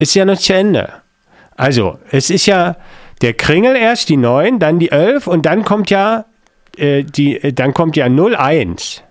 ist ja noch zu Ende. Also, es ist ja der Kringel erst, die 9, dann die 11 und dann kommt ja 01.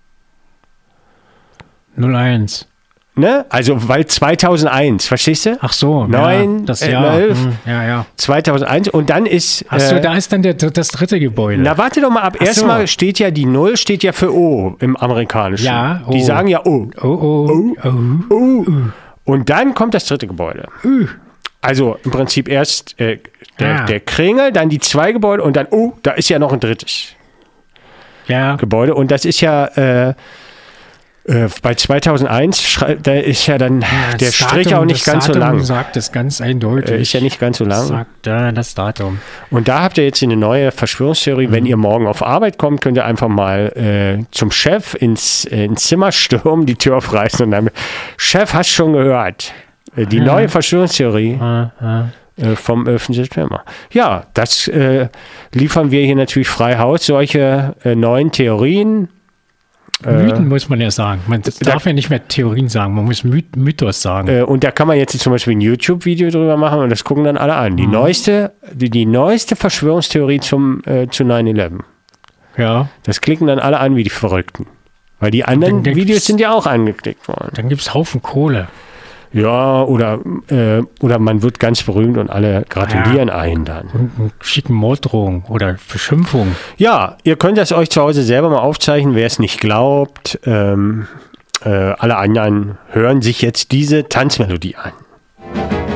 01. Ne? Also, weil 2001, verstehst du? Ach so. 9, ja, das Jahr. 11, ja. 2001 und dann ist... Ach so, da ist dann das dritte Gebäude. Na, warte doch mal ab. Erstmal steht ja die 0 steht ja für O im Amerikanischen. Ja, O. Die sagen ja O. Oh. Und dann kommt das dritte Gebäude. Also im Prinzip erst der Kringel, dann die 2 Gebäude und dann, da ist ja noch ein drittes Gebäude. Und das ist ja bei 2001, da ist ja dann der Strich auch nicht ganz so lang. Sagt es ganz eindeutig. Ist ja nicht ganz so lang. Sagt das Datum. Und da habt ihr jetzt eine neue Verschwörungstheorie. Wenn ihr morgen auf Arbeit kommt, könnt ihr einfach mal zum Chef ins Zimmer stürmen, die Tür aufreißen und dann, Chef, hast schon gehört? Die neue Verschwörungstheorie vom 11. September. Ja, das liefern wir hier natürlich frei Haus, solche neuen Theorien. Mythen muss man ja sagen. Man darf ja nicht mehr Theorien sagen, man muss Mythos sagen. Und da kann man jetzt zum Beispiel ein YouTube-Video drüber machen und das gucken dann alle an. Die neueste Verschwörungstheorie zu 9/11. Ja. Das klicken dann alle an wie die Verrückten. Weil die anderen Videos sind ja auch angeklickt worden. Dann gibt es Haufen Kohle. Ja, oder man wird ganz berühmt und alle gratulieren einen dann. Und schicken Morddrohungen oder Beschimpfungen. Ja, ihr könnt das euch zu Hause selber mal aufzeichnen, wer es nicht glaubt. Alle anderen hören sich jetzt diese Tanzmelodie an.